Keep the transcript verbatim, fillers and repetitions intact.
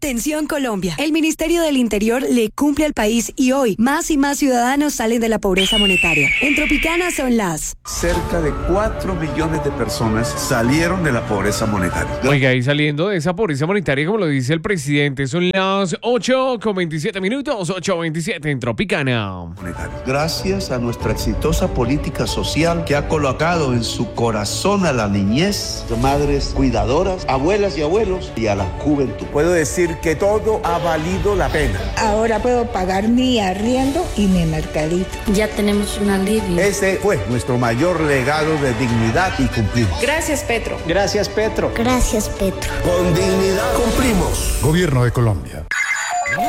Atención Colombia, el Ministerio del Interior le cumple al país y hoy más y más ciudadanos salen de la pobreza monetaria. En Tropicana son las... Cerca de cuatro millones de personas salieron de la pobreza monetaria. Oiga, y saliendo de esa pobreza monetaria, como lo dice el presidente, son las ocho con veintisiete minutos, ocho veintisiete en Tropicana. Gracias a nuestra exitosa política social que ha colocado en su corazón a la niñez, madres cuidadoras, abuelas y abuelos y a la juventud. Puedo decir que todo ha valido la pena. Ahora puedo pagar mi arriendo y mi mercadito. Ya tenemos un alivio. Ese fue nuestro mayor legado de dignidad y cumplir. Gracias, Petro. Gracias, Petro. Gracias, Petro. Con dignidad cumplimos. Gobierno de Colombia.